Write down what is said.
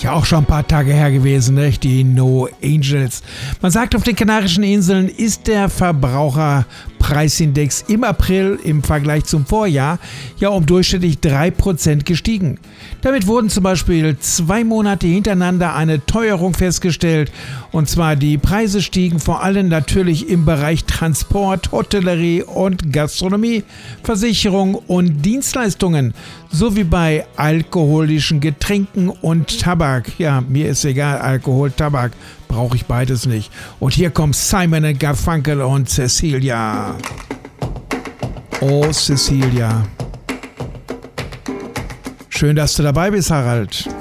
Ja, auch schon ein paar Tage her gewesen, ne? Die No Angels. Man sagt, auf den Kanarischen Inseln ist der Verbraucherpreisindex im April im Vergleich zum Vorjahr ja um durchschnittlich 3% gestiegen. Damit wurden zum Beispiel 2 Monate hintereinander eine Teuerung festgestellt. Und zwar die Preise stiegen vor allem natürlich im Bereich Transport, Hotellerie und Gastronomie, Versicherung und Dienstleistungen sowie bei alkoholischen Getränken und Tabak. Ja, mir ist egal, Alkohol, Tabak, brauche ich beides nicht. Und hier kommt Simon & Garfunkel und Cecilia. Oh, Cecilia. Schön, dass du dabei bist, Harald.